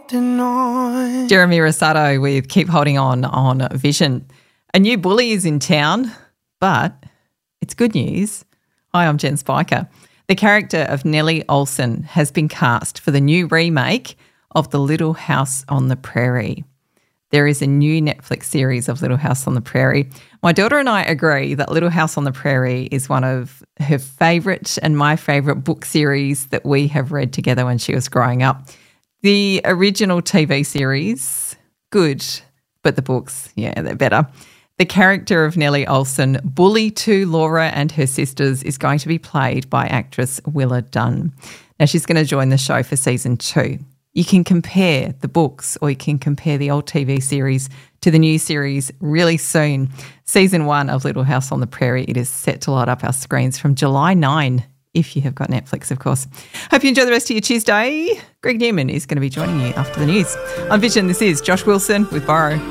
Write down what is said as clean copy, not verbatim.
Jeremy Rosado with Keep Holding On Vision. A new bully is in town, but it's good news. Hi, I'm Jen Spiker. The character of Nellie Olsen has been cast for the new remake of The Little House on the Prairie. There is a new Netflix series of Little House on the Prairie. My daughter and I agree that Little House on the Prairie is one of her favourite and my favourite book series that we have read together when she was growing up. The original TV series, good, but the books, yeah, they're better. The character of Nellie Olsen, bully to Laura and her sisters, is going to be played by actress Willa Dunn. Now, she's going to join the show for season 2. You can compare the books or you can compare the old TV series to the new series really soon. Season 1 of Little House on the Prairie, it is set to light up our screens from July 9, if you have got Netflix, of course. Hope you enjoy the rest of your Tuesday. Greg Newman is going to be joining you after the news. On Vision, this is Josh Wilson with Borrow.